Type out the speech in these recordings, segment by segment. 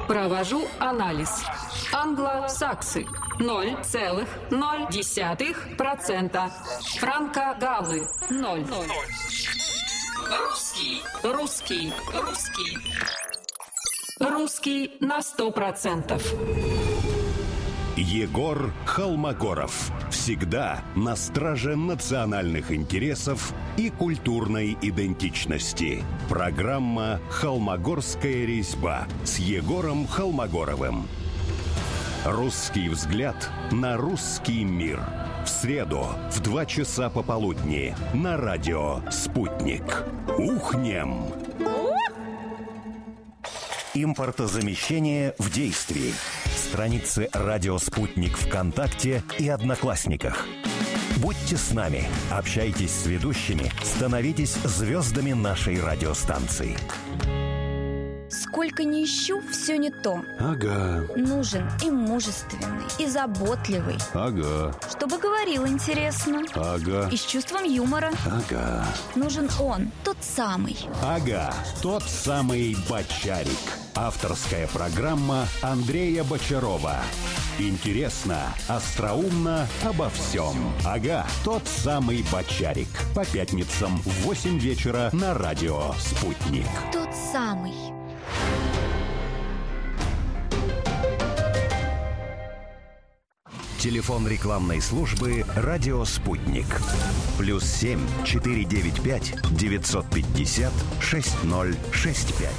Провожу анализ. Англосаксы 0,0%. Франко-галлы 0. Русский на 100%. Егор Холмогоров. Всегда на страже национальных интересов и культурной идентичности. Программа «Холмогорская резьба» с Егором Холмогоровым. Русский взгляд на русский мир. В среду в 2 часа пополудни на радио «Спутник». Ухнем! Импортозамещение в действии. Страницы «Радио Спутник» ВКонтакте и Одноклассниках. Будьте с нами, общайтесь с ведущими, становитесь звездами нашей радиостанции. Сколько ни ищу, все не то. Ага. Нужен и мужественный, и заботливый. Ага. Чтобы говорил интересно. Ага. И с чувством юмора. Ага. Нужен он, тот самый. Ага, тот самый Бочарик. Авторская программа Андрея Бочарова. Интересно, остроумно, обо всем. Ага, тот самый Бочарик. По пятницам в 8 вечера на радио «Спутник». Тот самый. Телефон рекламной службы «Радио Спутник». +7 495 950 6065.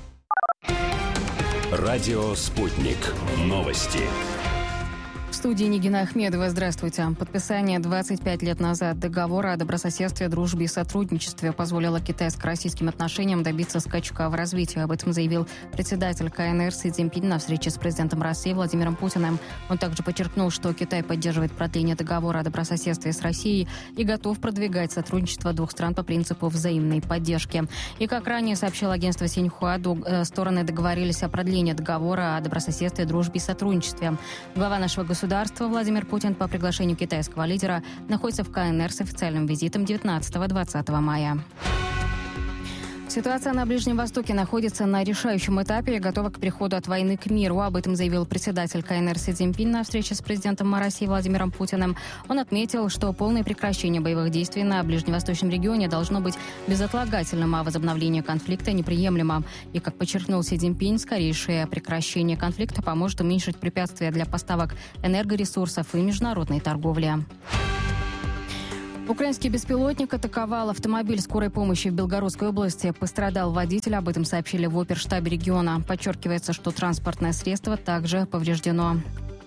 Радио «Спутник». Новости. В студии Нигина Ахмедова. Здравствуйте. Подписание 25 лет назад договора о добрососедстве, дружбе и сотрудничестве позволило китайско-российским отношениям добиться скачка в развитии. Об этом заявил председатель КНР Си Цзиньпин на встрече с президентом России Владимиром Путиным. Он также подчеркнул, что Китай поддерживает продление договора о добрососедстве с Россией и готов продвигать сотрудничество двух стран по принципу взаимной поддержки. И как ранее сообщило агентство Синьхуа, стороны договорились о продлении договора о добрососедстве, дружбе и сотрудничестве. Глава нашего государства Владимир Путин по приглашению китайского лидера находится в КНР с официальным визитом 19-20 мая. Ситуация на Ближнем Востоке находится на решающем этапе и готова к переходу от войны к миру. Об этом заявил председатель КНР Си Цзиньпин на встрече с президентом России Владимиром Путиным. Он отметил, что полное прекращение боевых действий на ближневосточном регионе должно быть безотлагательным, а возобновление конфликта неприемлемо. И, как подчеркнул Си Цзиньпин, скорейшее прекращение конфликта поможет уменьшить препятствия для поставок энергоресурсов и международной торговли. Украинский беспилотник атаковал автомобиль скорой помощи в Белгородской области. Пострадал водитель, об этом сообщили в оперштабе региона. Подчеркивается, что транспортное средство также повреждено.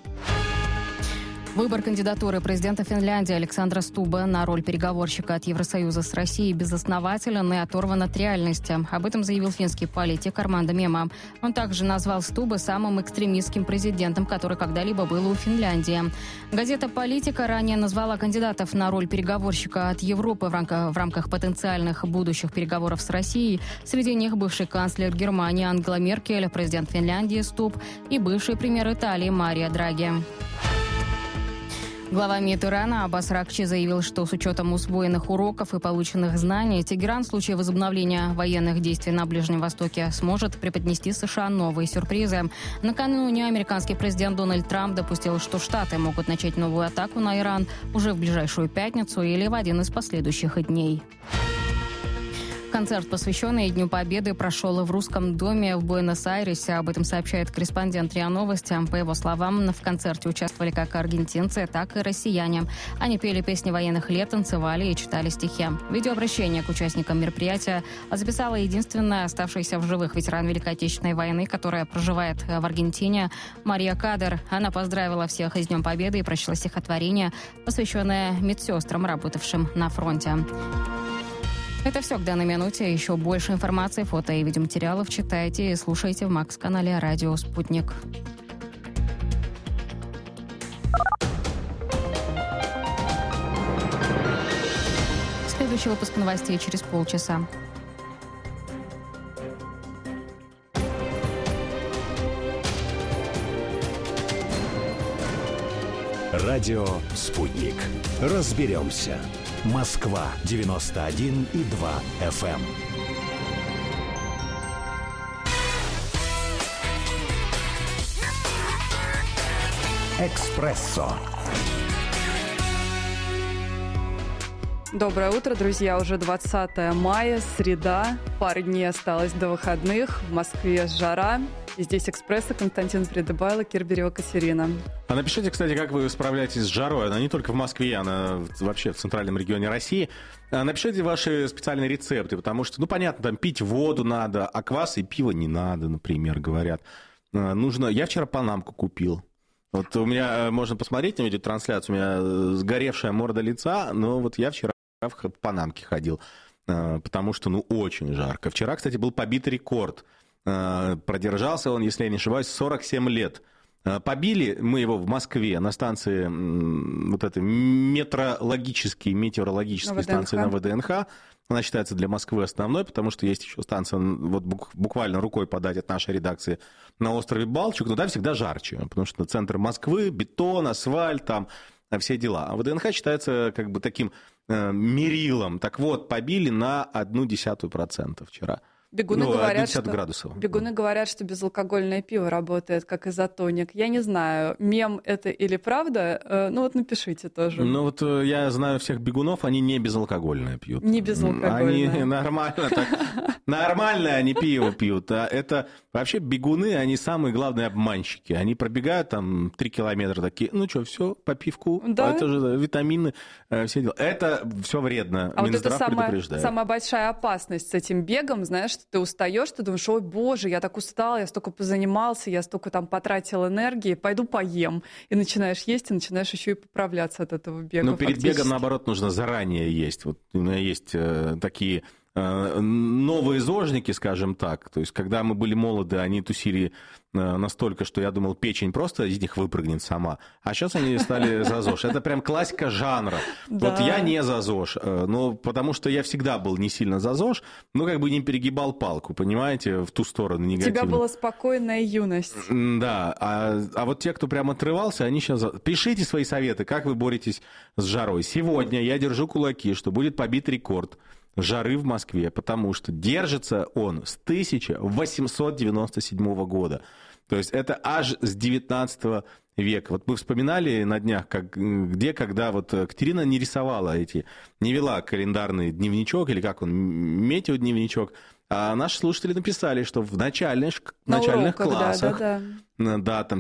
Выбор кандидатуры президента Финляндии Александра Стуба на роль переговорщика от Евросоюза с Россией безоснователен и оторван от реальности. Об этом заявил финский политик Армандо Мема. Он также назвал Стуба самым экстремистским президентом, который когда-либо был у Финляндии. Газета «Политика» ранее назвала кандидатов на роль переговорщика от Европы в рамках потенциальных будущих переговоров с Россией. Среди них бывший канцлер Германии Ангела Меркель, президент Финляндии Стуб и бывший премьер Италии Марио Драги. Глава МИД Ирана Аббас Аракчи заявил, что с учетом усвоенных уроков и полученных знаний, Тегеран в случае возобновления военных действий на Ближнем Востоке сможет преподнести США новые сюрпризы. Накануне американский президент Дональд Трамп допустил, что Штаты могут начать новую атаку на Иран уже в ближайшую пятницу или в один из последующих дней. Концерт, посвященный Дню Победы, прошел в Русском доме в Буэнос-Айресе. Об этом сообщает корреспондент РИА Новости. По его словам, в концерте участвовали как аргентинцы, так и россияне. Они пели песни военных лет, танцевали и читали стихи. Видеообращение к участникам мероприятия записала единственная оставшаяся в живых ветеран Великой Отечественной войны, которая проживает в Аргентине, Мария Кадер. Она поздравила всех с Днем Победы и прочла стихотворение, посвященное медсестрам, работавшим на фронте. Это все к данной минуте. Еще больше информации, фото и видеоматериалов читайте и слушайте в Макс-канале «Радио Спутник». Следующий выпуск новостей через полчаса. Радио «Спутник». Разберемся. Москва 91,2 FM. «Эспрессо». Доброе утро, друзья. Уже 20 мая, среда. Пару дней осталось до выходных. В Москве жара. И здесь «Экспресса», Константин Придыбайло, Кирберева, Катерина. А напишите, кстати, как вы справляетесь с жарой. Она не только в Москве, она вообще в центральном регионе России. Напишите ваши специальные рецепты, потому что, понятно, там пить воду надо, а квас и пиво не надо, например, говорят. Нужно... Я вчера панамку купил. Вот у меня, можно посмотреть на видеотрансляцию, у меня сгоревшая морда лица, но вот я вчера в панамке ходил, потому что, очень жарко. Вчера, кстати, был побит рекорд. Продержался он, если я не ошибаюсь, 47 лет. Побили мы его в Москве на станции, вот этой метеорологической станции на ВДНХ. Она считается для Москвы основной, потому что есть еще станция, вот буквально рукой подать от нашей редакции, на острове Балчуг, но там всегда жарче, потому что центр Москвы, бетон, асфальт, там все дела. А ВДНХ считается как бы таким мерилом. Так вот, побили на 0,1% вчера. Бегуны говорят, что безалкогольное пиво работает как изотоник. Я не знаю, мем это или правда. Напишите тоже. Я знаю всех бегунов, они не безалкогольное пьют. Не безалкогольное. Они нормально они пиво пьют. А это вообще бегуны, они самые главные обманщики. Они пробегают там 3 километра такие, все, по пивку. Да? Это же витамины, все дела. Это все вредно. А Минздрав предупреждает. Самая большая опасность с этим бегом, знаешь, что ты устаешь, ты думаешь, ой, боже, я так устал, я столько позанимался, я столько там потратил энергии, пойду поем. И начинаешь есть, и начинаешь еще и поправляться от этого бега. Перед бегом, наоборот, нужно заранее есть. Вот у меня есть такие новые зожники, скажем так. То есть, когда мы были молоды, они тусили настолько, что я думал, печень просто из них выпрыгнет сама. А сейчас они стали за ЗОЖ. Это прям классика жанра. Да. Вот я не за ЗОЖ, потому что я всегда был не сильно за ЗОЖ, не перегибал палку, понимаете, в ту сторону негативно. У тебя была спокойная юность. Да, а вот те, кто прям отрывался, они сейчас... Пишите свои советы, как вы боретесь с жарой. Сегодня я держу кулаки, что будет побит рекорд жары в Москве, потому что держится он с 1897 года. То есть это аж с 19 века. Вот мы вспоминали на днях, когда Катерина не рисовала не вела календарный дневничок, или как он, метеодневничок, а наши слушатели написали, что в начальных классах, да, там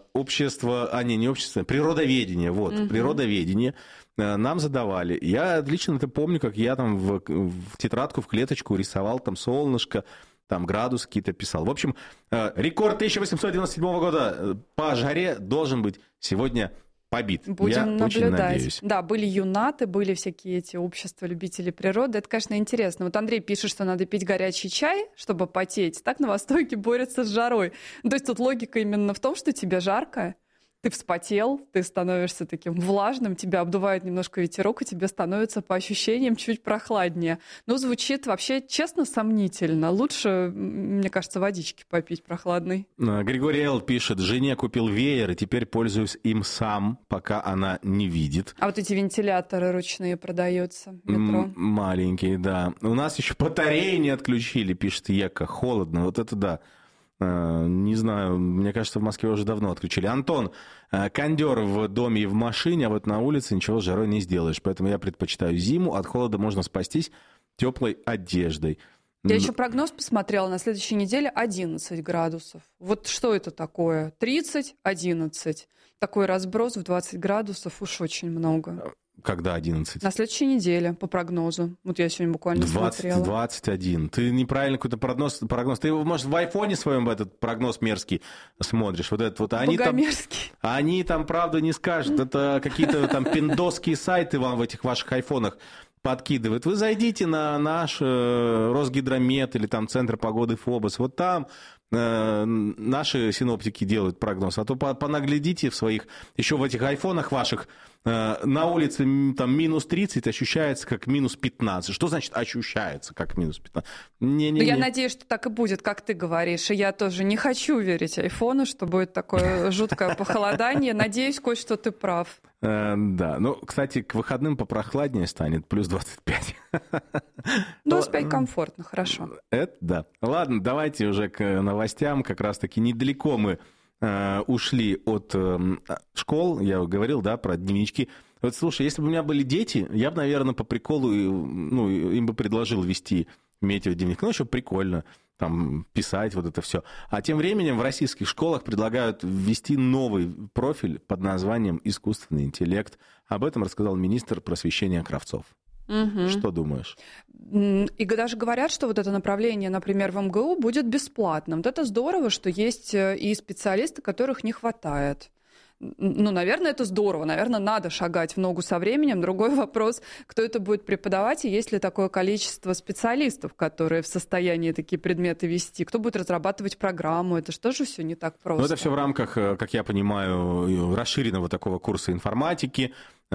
природоведение, природоведение нам задавали. Я отлично это помню, как я там в тетрадку, в клеточку рисовал там солнышко, там градус какие-то писал. В общем, рекорд 1897 года по жаре должен быть сегодня побит. Будем наблюдать. Очень надеюсь. Да, были юнаты, были всякие эти общества любителей природы. Это, конечно, интересно. Вот Андрей пишет, что надо пить горячий чай, чтобы потеть. Так на Востоке борются с жарой. То есть тут логика именно в том, что тебе жарко, ты вспотел, ты становишься таким влажным, тебя обдувает немножко ветерок, и тебе становится по ощущениям чуть прохладнее. Звучит вообще, честно, сомнительно. Лучше, мне кажется, водички попить прохладной. Григорий Л. пишет, жене купил веер, и теперь пользуюсь им сам, пока она не видит. А вот эти вентиляторы ручные продаются в метро? Маленькие, да. У нас еще батареи не отключили, пишет Ека. Холодно, вот это да. Не знаю, мне кажется, в Москве уже давно отключили. Антон, кондер в доме и в машине, а вот на улице ничего с жарой не сделаешь. Поэтому я предпочитаю зиму. От холода можно спастись теплой одеждой. Я еще прогноз посмотрела. На следующей неделе 11 градусов. Вот что это такое? 30, 11. Такой разброс в 20 градусов уж очень много. Когда 11? На следующей неделе, по прогнозу. Вот я сегодня буквально смотрела. 21. Ты неправильно какой-то прогноз. Ты, может, в айфоне своем этот прогноз мерзкий смотришь. Вот этот вот. Они там правду не скажут. Это какие-то там пиндосские сайты вам в этих ваших айфонах подкидывают. Вы зайдите на наш Росгидромет или там Центр погоды ФОБОС. Вот там наши синоптики делают прогноз. А то понаглядите в своих, еще в этих айфонах ваших, на улице там минус 30 ощущается как минус 15. Что значит ощущается как минус 15? Я надеюсь, что так и будет, как ты говоришь. И я тоже не хочу верить айфону, что будет такое жуткое похолодание. Надеюсь, Кость, что ты прав. Да. Кстати, к выходным попрохладнее станет, плюс 25. 25 комфортно, хорошо. Это да. Ладно, давайте уже к новостям. Как раз-таки недалеко мы ушли от школ, я говорил, да, про дневнички. Вот, слушай, если бы у меня были дети, я бы, наверное, по приколу, ну, им бы предложил вести Метьев дневник. Ну, еще прикольно, там, писать вот это все. А тем временем в российских школах предлагают ввести новый профиль под названием «Искусственный интеллект». Об этом рассказал министр просвещения Кравцов. Угу. Что думаешь? И даже говорят, что вот это направление, например, в МГУ будет бесплатным. Вот это здорово, что есть и специалисты, которых не хватает. Ну, наверное, это здорово. Наверное, надо шагать в ногу со временем. Другой вопрос, кто это будет преподавать, и есть ли такое количество специалистов, которые в состоянии такие предметы вести. Кто будет разрабатывать программу? Это же тоже все не так просто. Ну, это все в рамках, как я понимаю, расширенного такого курса информатики.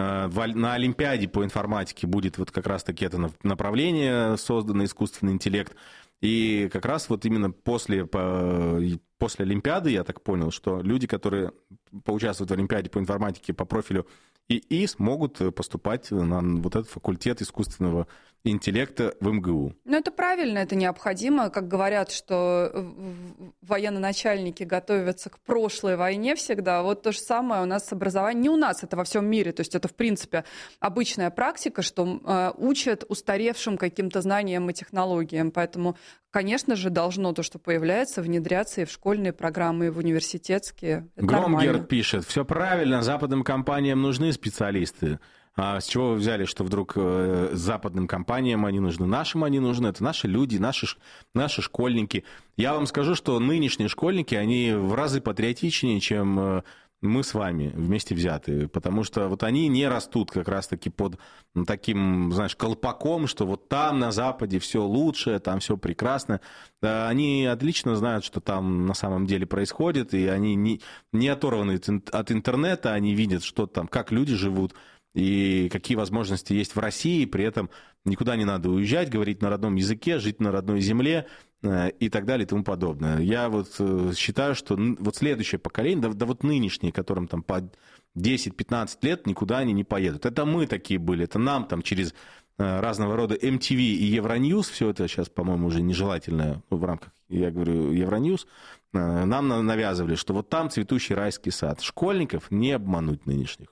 На Олимпиаде по информатике будет вот как раз-таки это направление, создано искусственный интеллект. И как раз вот именно после Олимпиады, я так понял, что люди, которые поучаствуют в Олимпиаде по информатике по профилю ИИ, смогут поступать на вот этот факультет искусственного интеллекта в МГУ. Ну, это правильно, это необходимо. Как говорят, что военноначальники готовятся к прошлой войне всегда. Вот то же самое у нас с образованием. Не у нас, это во всем мире. То есть это, в принципе, обычная практика, что учат устаревшим каким-то знаниям и технологиям. Поэтому, конечно же, должно то, что появляется, внедряться и в школьные программы, и в университетские. Это Громгерд пишет: все правильно, западным компаниям нужны специалисты. А с чего вы взяли, что вдруг западным компаниям они нужны? Нашим они нужны. Это наши люди, наши школьники. Я вам скажу, что нынешние школьники, они в разы патриотичнее, чем мы с вами вместе взятые. Потому что вот они не растут как раз-таки под таким, знаешь, колпаком, что вот там на Западе все лучше, там все прекрасно. Они отлично знают, что там на самом деле происходит, и они не оторваны от интернета, они видят, что там, как люди живут, и какие возможности есть в России, при этом никуда не надо уезжать, говорить на родном языке, жить на родной земле и так далее и тому подобное. Я вот считаю, что вот следующее поколение, да вот нынешние, которым там по 10-15 лет, никуда они не поедут. Это мы такие были, это нам там через разного рода MTV и Евроньюз, все это сейчас, по-моему, уже нежелательно в рамках, я говорю, Евроньюз, нам навязывали, что вот там цветущий райский сад. Школьников не обмануть нынешних.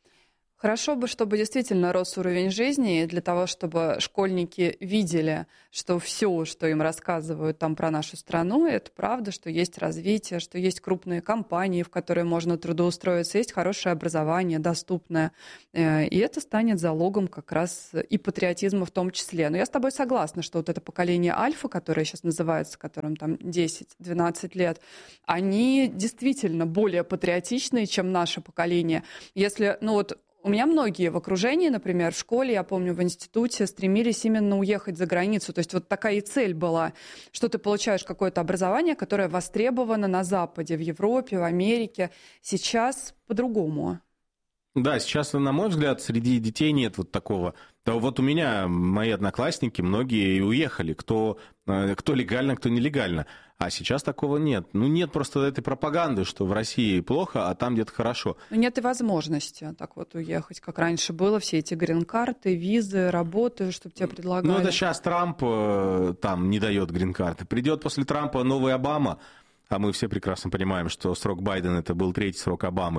Хорошо бы, чтобы действительно рос уровень жизни, и для того, чтобы школьники видели, что все, что им рассказывают там про нашу страну, это правда, что есть развитие, что есть крупные компании, в которые можно трудоустроиться, есть хорошее образование, доступное. И это станет залогом как раз и патриотизма в том числе. Но я с тобой согласна, что вот это поколение альфа, которое сейчас называется, которым там 10-12 лет, они действительно более патриотичные, чем наше поколение. Если, ну вот, у меня многие в окружении, например, в школе, я помню, в институте, стремились именно уехать за границу. То есть вот такая и цель была, что ты получаешь какое-то образование, которое востребовано на Западе, в Европе, в Америке. Сейчас по-другому. Да, сейчас, на мой взгляд, среди детей нет вот такого. Да, вот у меня мои одноклассники, многие уехали, кто легально, кто нелегально. А сейчас такого нет. Ну, нет просто этой пропаганды, что в России плохо, а там где-то хорошо. Но нет и возможности так вот уехать, как раньше было. Все эти грин-карты, визы, работы, чтобы тебе предлагали. Ну, это сейчас Трамп там не дает грин-карты. Придет после Трампа новый Обама, а мы все прекрасно понимаем, что срок Байдена это был 3-й срок Обамы,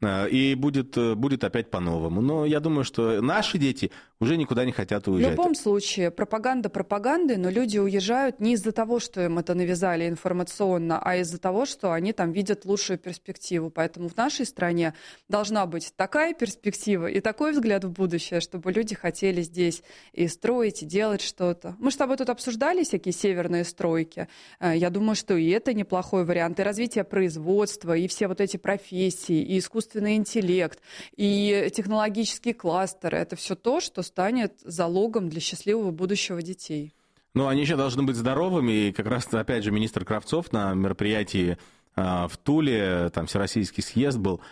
и будет опять по-новому. Но я думаю, что наши дети уже никуда не хотят уезжать. В любом случае, пропаганда пропагандой, но люди уезжают не из-за того, что им это навязали информационно, а из-за того, что они там видят лучшую перспективу. Поэтому в нашей стране должна быть такая перспектива и такой взгляд в будущее, чтобы люди хотели здесь и строить, и делать что-то. Мы с тобой тут обсуждали всякие северные стройки. Я думаю, что и это неплохой вариант, и развитие производства, и все вот эти профессии, и искусственный интеллект, и технологические кластеры. Это все то, что станет залогом для счастливого будущего детей. Ну, они еще должны быть здоровыми, и как раз, опять же, министр Кравцов на мероприятии в Туле, там Всероссийский съезд был,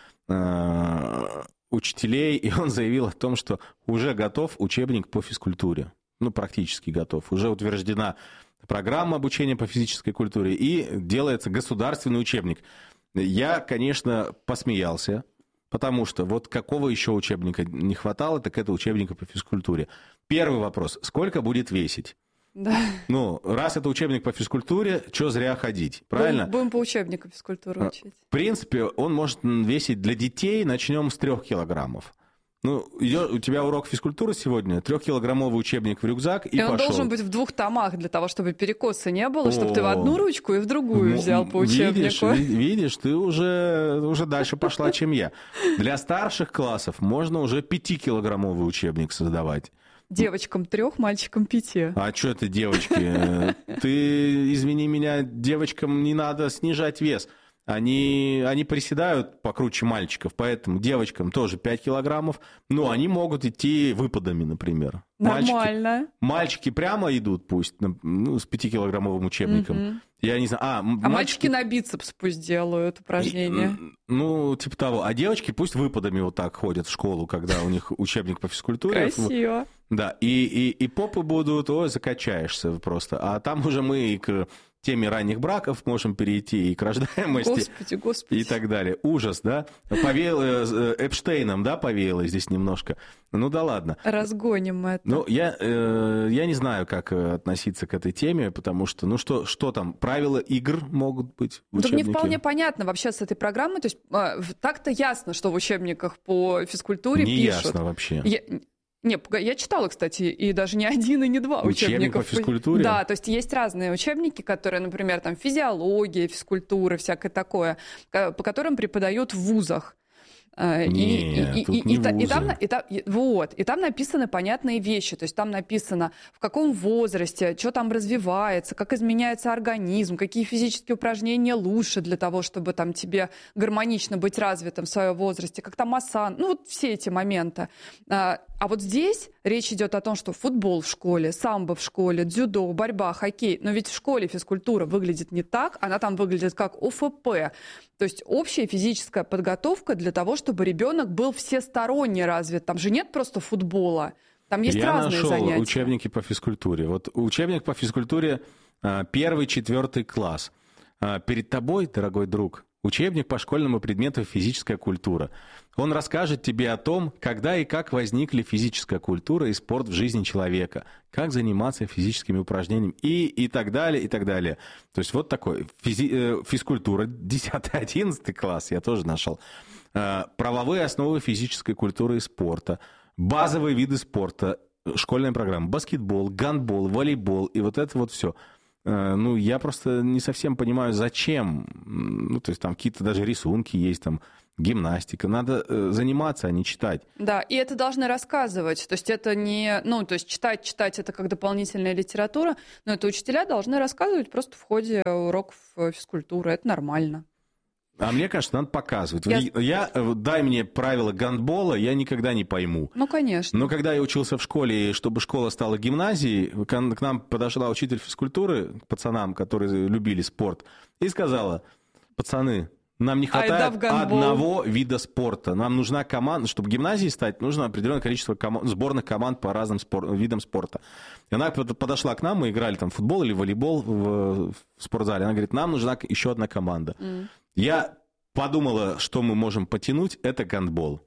учителей, и он заявил о том, что уже готов учебник по физкультуре. Ну, практически готов. Уже утверждена программа обучения по физической культуре, и делается государственный учебник. Я, конечно, посмеялся, потому что вот какого еще учебника не хватало, так это учебника по физкультуре. Первый вопрос: сколько будет весить? Да. Ну, раз это учебник по физкультуре, что зря ходить, правильно? Будем по учебнику физкультуру учить. В принципе, он может весить для детей, начнем с 3 килограммов. Ну, у тебя урок физкультуры сегодня, 3-килограммовый учебник в рюкзак и он пошел. должен быть в 2 томах для того, чтобы перекоса не было, чтобы ты в одну ручку и в другую взял по учебнику. Видишь, ты уже дальше пошла, чем я. Для старших классов можно уже 5-килограммовый учебник создавать. Девочкам 3, мальчикам 5. А что это, девочки? Ты, извини меня, девочкам не надо снижать вес. Они приседают покруче мальчиков, поэтому девочкам тоже 5 килограммов. Но они могут идти выпадами, например. Нормально. Мальчики прямо идут, пусть, с 5-килограммовым учебником. Я не знаю. А мальчики на бицепс пусть делают упражнения. Ну, типа того. А девочки пусть выпадами вот так ходят в школу, когда у них учебник по физкультуре. Красиво. Да, и попы будут, закачаешься просто. А там уже мы к теме ранних браков можем перейти и к рождаемости. Господи. И так далее. Ужас, да? Повеяло Эпштейном, да, повеяло здесь немножко. Ну да ладно. Разгоним это. Ну, я не знаю, как относиться к этой теме, потому что, ну что там, правила игр могут быть в учебнике? Мне вполне понятно вообще с этой программой. То есть так-то ясно, что в учебниках по физкультуре не пишут. Не ясно вообще. Я читала, кстати, и даже не 1, и не 2 учебник по физкультуре? Да, то есть есть разные учебники, которые, например, там физиология, физкультура, всякое такое, по которым преподают в вузах. И там написаны понятные вещи, то есть там написано, в каком возрасте, что там развивается, как изменяется организм, какие физические упражнения лучше для того, чтобы там тебе гармонично быть развитым в своем возрасте, как там асан, ну вот все эти моменты. А вот здесь речь идет о том, что футбол в школе, самбо в школе, дзюдо, борьба, хоккей, но ведь в школе физкультура выглядит не так, она там выглядит как ОФП, то есть общая физическая подготовка для того, чтобы ребенок был всесторонне развит. Там же нет просто футбола, там есть разные занятия. Я нашел учебники по физкультуре. Вот учебник по физкультуре 1-4 класс. Перед тобой, дорогой друг, учебник по школьному предмету «Физическая культура». Он расскажет тебе о том, когда и как возникли физическая культура и спорт в жизни человека, как заниматься физическими упражнениями и так далее, и так далее. То есть вот такой физкультура, 10-11 класс я тоже нашел. Правовые основы физической культуры и спорта, базовые виды спорта, школьная программа, баскетбол, гандбол, волейбол и вот это вот все. Ну, я просто не совсем понимаю, зачем. Ну, то есть там какие-то даже рисунки есть, там гимнастика. Надо заниматься, а не читать. Да, и это должны рассказывать. То есть это не... Ну, то есть читать это как дополнительная литература, но это учителя должны рассказывать просто в ходе уроков физкультуры. Это нормально. А мне кажется, надо показывать. Дай мне правила гандбола, я никогда не пойму. Ну, конечно. Но когда я учился в школе, и чтобы школа стала гимназией, к нам подошла учитель физкультуры, к пацанам, которые любили спорт, и сказала: пацаны, нам не хватает одного вида спорта. Нам нужна команда, чтобы гимназией стать, нужно определенное количество сборных команд по разным видам спорта. И она подошла к нам, мы играли там в футбол или волейбол в спортзале. Она говорит: нам нужна еще одна команда. Я подумала, что мы можем потянуть, это гандбол.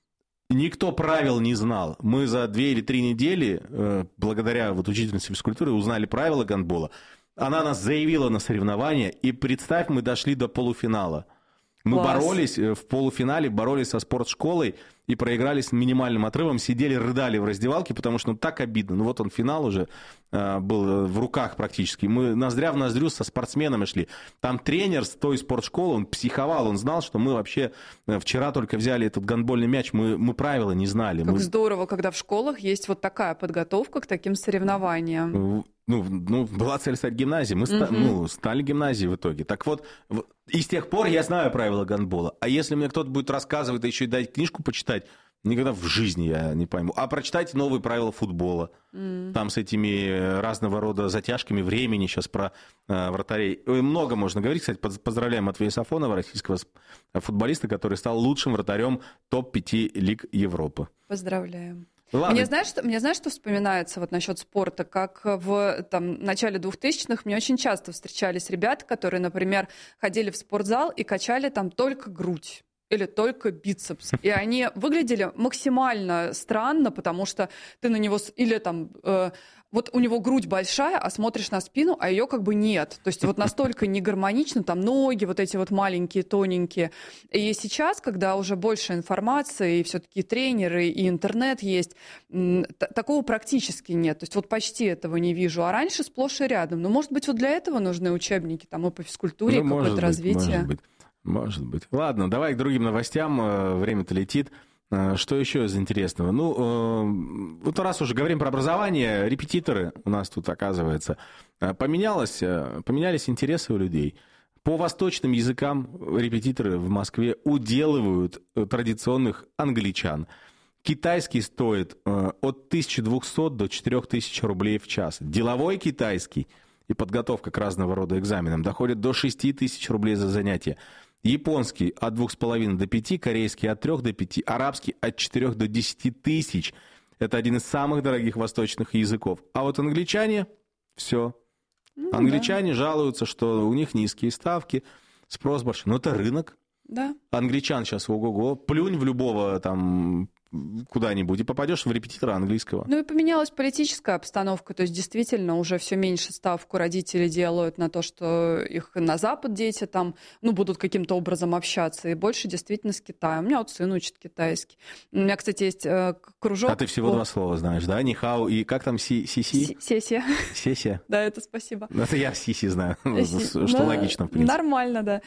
Никто правил не знал. Мы за 2 или 3 недели, благодаря вот учительнице физкультуры, узнали правила гандбола. Она нас заявила на соревнования, и представь, мы дошли до полуфинала. Мы боролись в полуфинале, боролись со спортшколой и проиграли с минимальным отрывом, сидели, рыдали в раздевалке, потому что так обидно. Ну вот он, финал уже был в руках практически. Мы ноздря в ноздрю со спортсменами шли. Там тренер с той спортшколы, он психовал, он знал, что мы вообще вчера только взяли этот гандбольный мяч, мы правила не знали. Как здорово, когда в школах есть вот такая подготовка к таким соревнованиям. Ну, была цель стать гимназией. Мы стали гимназией в итоге. Так вот, и с тех пор я знаю правила гандбола. А если мне кто-то будет рассказывать, да еще и дать книжку почитать, никогда в жизни я не пойму. А прочитайте новые правила футбола. Там с этими разного рода затяжками времени сейчас про вратарей. Много можно говорить. Кстати, поздравляем Матвея Сафонова, российского футболиста, который стал лучшим вратарем топ-5 лиг Европы. Поздравляем. Ладно. Мне знаешь, что вспоминается вот насчет спорта? Как в начале 2000-х мне очень часто встречались ребята, которые, например, ходили в спортзал и качали там только грудь. или только бицепс. И они выглядели максимально странно, потому что ты на него... Или там... Вот у него грудь большая, а смотришь на спину, а ее как бы нет. То есть вот настолько не гармонично, там ноги вот эти вот маленькие, тоненькие. И сейчас, когда уже больше информации, и все-таки тренеры, и интернет есть, такого практически нет. То есть вот почти этого не вижу. А раньше сплошь и рядом. Но, может быть, вот для этого нужны учебники, там и по физкультуре, и какое-то развитие. Может быть. Ладно, давай к другим новостям. Время-то летит. Что еще из интересного? Ну, вот раз уже говорим про образование, репетиторы у нас тут, оказывается, поменялись интересы у людей. По восточным языкам репетиторы в Москве уделывают традиционных англичан. Китайский стоит от 1200 до 4000 рублей в час. Деловой китайский и подготовка к разного рода экзаменам доходит до 6000 рублей за занятие. Японский от 2,5 до 5, корейский от 3 до 5, арабский от 4 до 10 тысяч. Это один из самых дорогих восточных языков. А вот англичане, все. Англичане жалуются, что у них низкие ставки, спрос большой. Но это рынок. Да. Англичан сейчас ого-го. Плюнь в любого там куда-нибудь и попадешь в репетитора английского. Ну и поменялась политическая обстановка, то есть действительно уже все меньше ставку родители делают на то, что их на Запад дети там, будут каким-то образом общаться, и больше действительно с Китаем. У меня вот сын учит китайский. У меня, кстати, есть кружок. А ты всего 2 слова знаешь, да? Нихао и как там си-си? Сессия. Сессия? Да, это спасибо. Это я сиси знаю, что логично, в принципе. Нормально, да.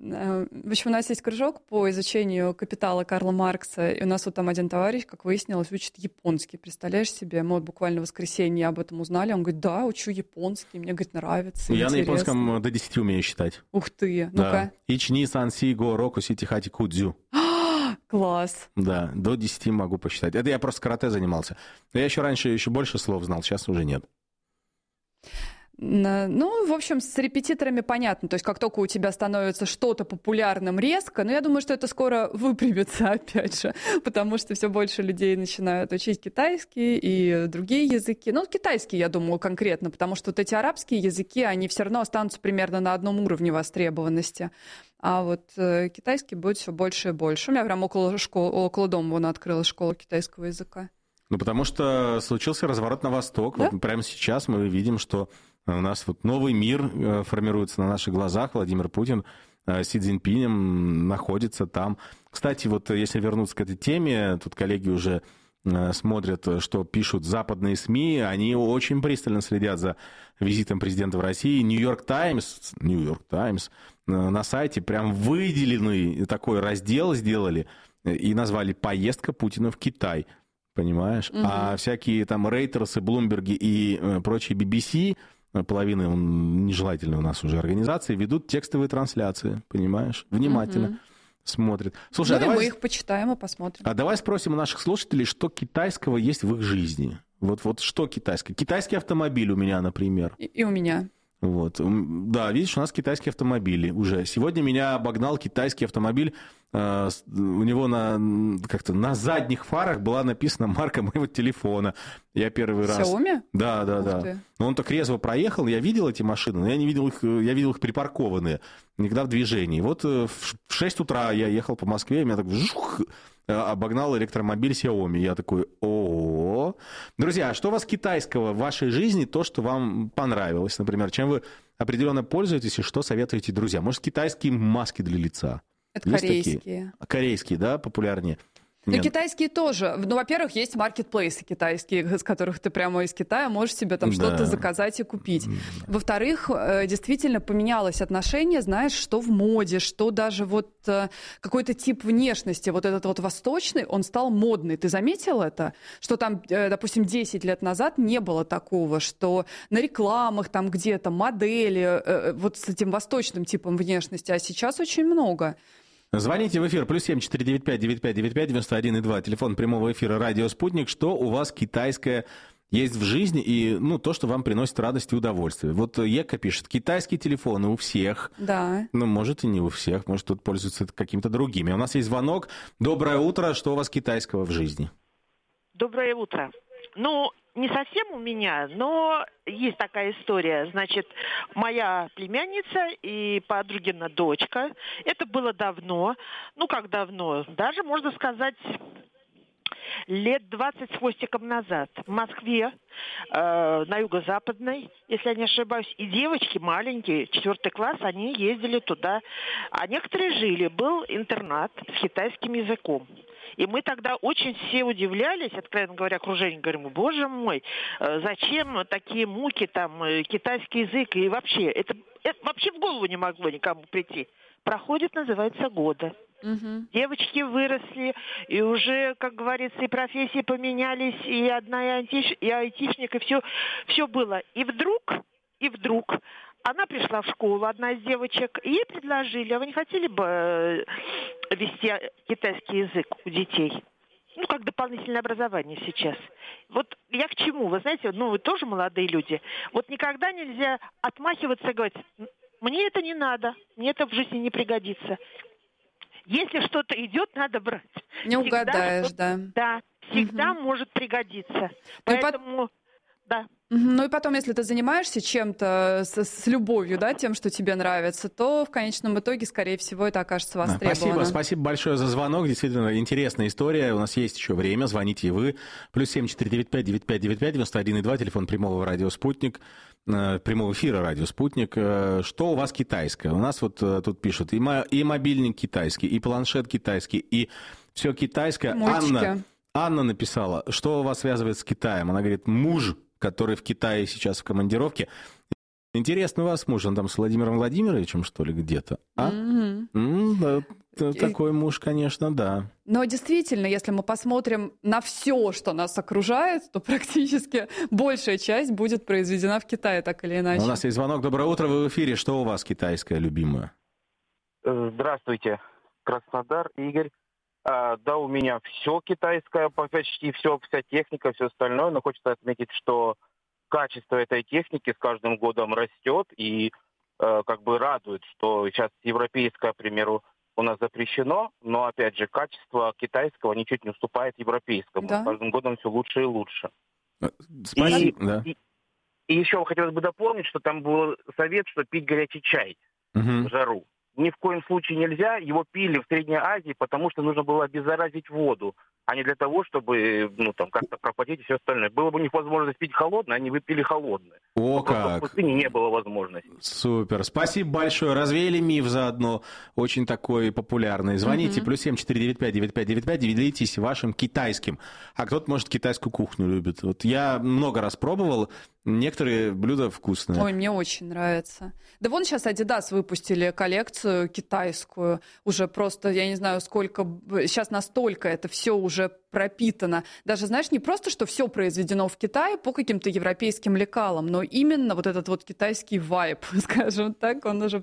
В общем, у нас есть кружок по изучению «Капитала» Карла Маркса, и у нас вот там один товарищ, как выяснилось, учит японский. Представляешь себе? Мы вот буквально в воскресенье об этом узнали. Он говорит, да, учу японский, мне, говорит, нравится, Я интересно. на японском до 10 умею считать. Ух ты, да. ну-ка. Ични, санси, го, року, сити, хати, кудзю. Класс. Да, до 10 могу посчитать. Это я просто карате занимался. Я еще раньше больше слов знал, сейчас уже нет. Ну, в общем, с репетиторами понятно. То есть, как только у тебя становится что-то популярным резко, но я думаю, что это скоро выпрямится, опять же, потому что все больше людей начинают учить китайский и другие языки. Ну, китайский, я думаю, конкретно, потому что вот эти арабские языки, они все равно останутся примерно на одном уровне востребованности. А вот китайский будет все больше и больше. У меня прям около дома вон открылась школа китайского языка. Ну, потому что случился разворот на восток. Да? Вот прямо сейчас мы видим, что у нас вот новый мир формируется на наших глазах. Владимир Путин с Си Цзиньпинем находится там. Кстати, вот если вернуться к этой теме, тут коллеги уже смотрят, что пишут западные СМИ. Они очень пристально следят за визитом президента в России. Нью-Йорк Таймс на сайте прям выделенный такой раздел сделали и назвали «Поездка Путина в Китай». Понимаешь? Угу. А всякие там Рейтерсы, Блумберги и прочие BBC, половина нежелательной у нас уже организации, ведут текстовые трансляции, понимаешь? Внимательно смотрят. Слушай, давай... мы их почитаем и посмотрим. А давай спросим у наших слушателей, что китайского есть в их жизни. Вот что китайское? Китайский автомобиль у меня, например. И у меня. Вот. Да, видишь, у нас китайские автомобили уже. Сегодня меня обогнал китайский автомобиль. У него на задних фарах была написана марка моего телефона. Я первый раз... Xiaomi? Да. Но он так резво проехал, я видел эти машины, но я видел их припаркованные, никогда в движении. Вот в 6 утра я ехал по Москве, и меня так обогнал электромобиль Xiaomi. Я такой, ого. Друзья, а что у вас китайского в вашей жизни, то, что вам понравилось, например, чем вы определенно пользуетесь и что советуете друзьям? Может, китайские маски для лица? Это есть корейские. Такие? Корейские, да, популярнее? Ну, китайские тоже. Ну, во-первых, есть маркетплейсы китайские, с которых ты прямо из Китая можешь себе там что-то заказать и купить. Во-вторых, действительно поменялось отношение, знаешь, что в моде, что даже вот какой-то тип внешности, вот этот вот восточный, он стал модный. Ты заметил это? Что там, допустим, 10 лет назад не было такого, что на рекламах там где-то модели вот с этим восточным типом внешности, а сейчас очень много. Звоните в эфир, +7 495 9595 91,2, телефон прямого эфира «Радио Спутник». Что у вас китайское есть в жизни и то, что вам приносит радость и удовольствие? Вот Ека пишет, китайские телефоны у всех. Да. Ну, может, и не у всех, может, тут пользуются какими-то другими. У нас есть звонок. Доброе утро, что у вас китайского в жизни? Доброе утро. Ну, не совсем у меня, но есть такая история. Значит, моя племянница и подругина дочка. Это было давно. Ну, как давно? Даже, можно сказать, лет 20 с хвостиком назад. В Москве, на юго-западной, если я не ошибаюсь. И девочки маленькие, 4 класс, они ездили туда. А некоторые жили. Был интернат с китайским языком. И мы тогда очень все удивлялись, откровенно говоря, окружение, говорим, боже мой, зачем такие муки, там, китайский язык, и вообще, это вообще в голову не могло никому прийти. Проходит, называется, года. Мгм. Девочки выросли, и уже, как говорится, и профессии поменялись, и одна и айтишник, и все было. И вдруг она пришла в школу, одна из девочек, и ей предложили, а вы не хотели бы вести китайский язык у детей? Ну, как дополнительное образование сейчас. Вот я к чему? Вы знаете, ну, вы тоже молодые люди. Вот никогда нельзя отмахиваться и говорить, мне это не надо, мне это в жизни не пригодится. Если что-то идет, надо брать. Не угадаешь, да. Да, всегда может пригодиться. Ну и Поэтому, да. Ну и потом, если ты занимаешься чем-то с любовью, да, тем, что тебе нравится, то в конечном итоге, скорее всего, это окажется востребовано. Спасибо большое за звонок. Действительно интересная история. У нас есть еще время. Звоните и вы. +7 495 9595 91,2, телефон прямого радио «Спутник». Прямого эфира радио «Спутник». Что у вас китайское? У нас вот тут пишут и мобильник китайский, и планшет китайский, и все китайское. Анна написала, что вас связывает с Китаем? Она говорит, муж, который в Китае сейчас в командировке. Интересно, у вас муж, он там с Владимиром Владимировичем, что ли, где-то? А? Да, такой муж, конечно, да. Но действительно, если мы посмотрим на все, что нас окружает, то практически большая часть будет произведена в Китае, так или иначе. У нас есть звонок. Доброе утро, вы в эфире. Что у вас китайское любимое? Здравствуйте, Краснодар, Игорь. Да, у меня все китайское, почти все, вся техника, все остальное, но хочется отметить, что качество этой техники с каждым годом растет и как бы радует, что сейчас европейское, к примеру, у нас запрещено, но, опять же, качество китайского ничуть не уступает европейскому. Да. С каждым годом все лучше и лучше. Спасибо. И еще хотелось бы дополнить, что там был совет, что пить горячий чай в жару. Ни в коем случае нельзя. Его пили в Средней Азии, потому что нужно было обеззаразить воду, а не для того, чтобы как-то пропотеть и все остальное. Было бы у них возможность пить холодное, они выпили холодное. О, как! В пустыне не было возможности. Супер. Спасибо большое. Развеяли миф заодно. Очень такой популярный. Звоните, +7 495 9595, делитесь вашим китайским. А кто-то, может, китайскую кухню любит. Вот я много раз пробовал. Некоторые блюда вкусные. Ой, мне очень нравится. Да вон сейчас Adidas выпустили коллекцию китайскую. Уже просто, я не знаю, сколько... Сейчас настолько это все уже пропитано. Даже, знаешь, не просто, что все произведено в Китае по каким-то европейским лекалам, но именно вот этот вот китайский вайб, скажем так, он уже